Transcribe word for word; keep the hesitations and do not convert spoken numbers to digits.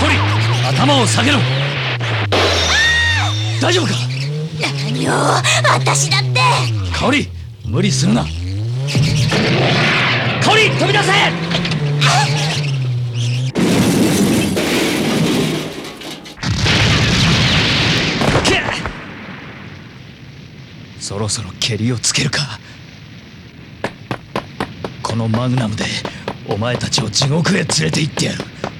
コリ、頭を下げろ。大丈夫か？ 何よ、私だって。 カオリ、無理するな。カオリ、飛び出せ。そろそろケリをつけるか。このマグナムでお前たちを地獄へ連れて行ってやる。